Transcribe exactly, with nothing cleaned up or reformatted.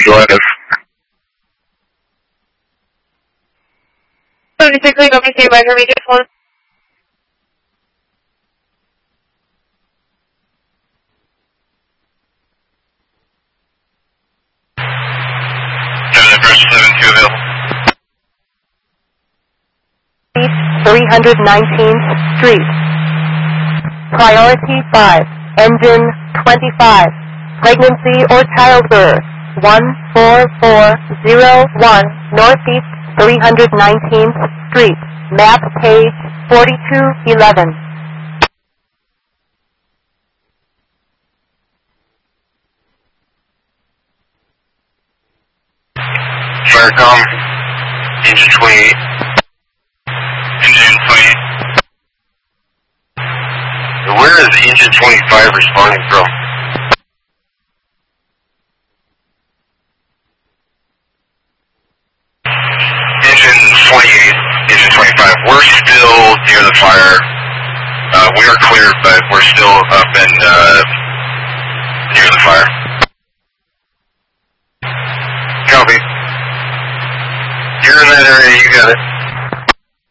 Drive. seventy-six, we go, stand by for me, just one. seven two available. three hundred nineteenth Street. Priority five. Engine twenty-five. Pregnancy or childbirth. one four four zero one Northeast three hundred nineteenth Street. Map page forty-two eleven. Firecom, engine twenty-eight. Engine twenty-eight. Where is engine twenty-five responding from? Engine twenty-eight, engine twenty-five. We're still near the fire. Uh, we are cleared, but we're still up and uh, near the fire. Copy. You're in that area, you got it.